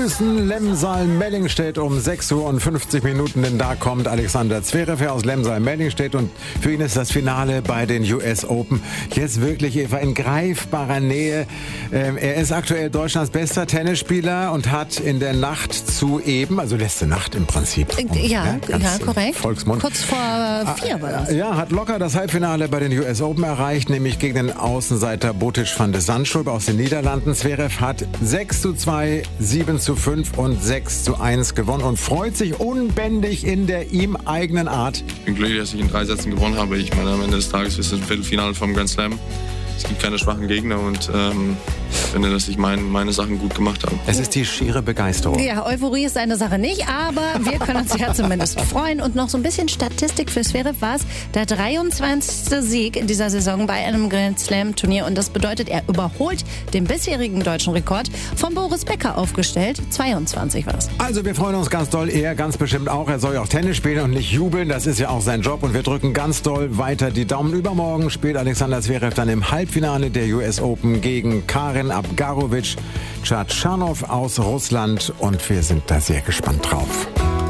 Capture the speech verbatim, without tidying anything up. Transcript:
begrüßen Lemsal-Mellingstedt um sechs Uhr und fünfzig Minuten, denn da kommt Alexander Zverev aus Lemsal-Mellingstedt und für ihn ist das Finale bei den U S Open jetzt wirklich Eva in greifbarer Nähe. Ähm, er ist aktuell Deutschlands bester Tennisspieler und hat in der Nacht zu eben, also letzte Nacht im Prinzip. Um, ja, ja, ja, korrekt. Volksmund. Kurz vor vier war das. Ja, hat locker das Halbfinale bei den U S Open erreicht, nämlich gegen den Außenseiter Botic van de Zandschulp aus den Niederlanden. Zverev hat sechs zu zwei, sieben zu fünf und sechs zu eins gewonnen und freut sich unbändig in der ihm eigenen Art. Ich bin glücklich, dass ich in drei Sätzen gewonnen habe. Ich meine, am Ende des Tages ist es ein Viertelfinale vom Grand Slam. Es gibt keine schwachen Gegner und ähm, ich finde, dass ich mein, meine Sachen gut gemacht habe. Es ist die schiere Begeisterung. Ja, Euphorie ist eine Sache nicht, aber wir können uns ja zumindest freuen. Und noch so ein bisschen Statistik für Zverev war es der dreiundzwanzigste Sieg in dieser Saison bei einem Grand Slam Turnier. Und das bedeutet, er überholt den bisherigen deutschen Rekord von Boris Becker aufgestellt. zweiundzwanzig war es. Also wir freuen uns ganz doll, er ganz bestimmt auch. Er soll ja auch Tennis spielen und nicht jubeln. Das ist ja auch sein Job. Und wir drücken ganz doll weiter die Daumen. Übermorgen spielt Alexander Zverev dann im Halbfinale der U S Open gegen Karen Abgarovic Tschatschanow aus Russland. Und wir sind da sehr gespannt drauf.